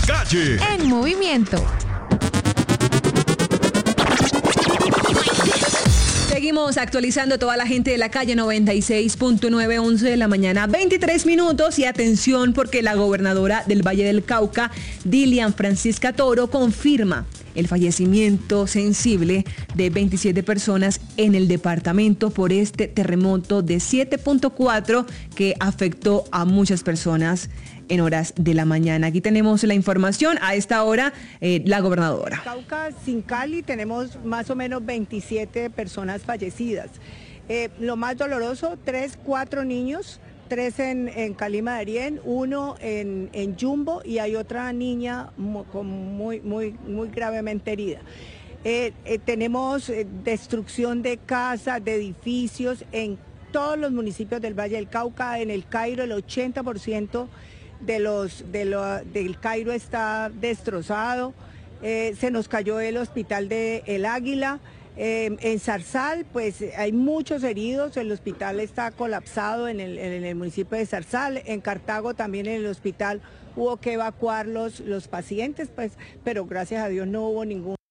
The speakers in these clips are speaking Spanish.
calle. En movimiento. Seguimos actualizando toda la gente de la calle 96.9, 11 de la mañana, 23 minutos. Y atención, porque la gobernadora del Valle del Cauca, Dilian Francisca Toro, confirma el fallecimiento sensible de 27 personas en el departamento por este terremoto de 7.4 que afectó a muchas personas en horas de la mañana. Aquí tenemos la información a esta hora, la gobernadora. Cauca, sin Cali, tenemos más o menos 27 personas fallecidas. Lo más doloroso, 4 niños, 3 en Calima de Darién, 1 en Yumbo y hay otra niña muy gravemente herida. Tenemos destrucción de casas, de edificios en todos los municipios del Valle del Cauca. En el Cairo el 80% del Cairo está destrozado. Se nos cayó el hospital de El Águila. En Zarzal, pues hay muchos heridos, el hospital está colapsado en el municipio de Zarzal. En Cartago también en el hospital hubo que evacuar los pacientes, pues, pero gracias a Dios no hubo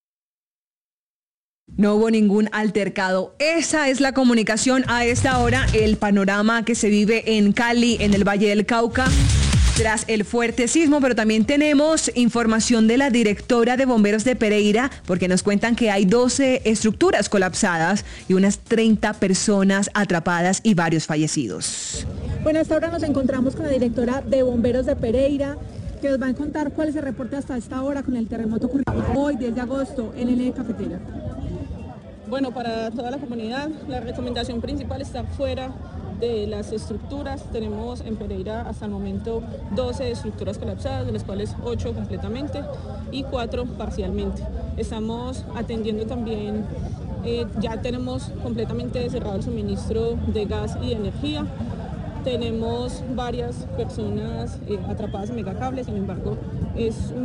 ningún altercado. Esa es la comunicación a esta hora, el panorama que se vive en Cali, en el Valle del Cauca, tras el fuerte sismo. Pero también tenemos información de la directora de Bomberos de Pereira, porque nos cuentan que hay 12 estructuras colapsadas y unas 30 personas atrapadas y varios fallecidos. Bueno, hasta ahora nos encontramos con la directora de Bomberos de Pereira, que nos va a contar cuál es el reporte hasta esta hora con el terremoto ocurrido hoy, 10 de agosto, en el Cafetera. Bueno, para toda la comunidad, la recomendación principal está fuera de las estructuras. Tenemos en Pereira hasta el momento 12 estructuras colapsadas, de las cuales 8 completamente y 4 parcialmente. Estamos atendiendo también, ya tenemos completamente cerrado el suministro de gas y de energía. Tenemos varias personas atrapadas en megacables, sin embargo, es un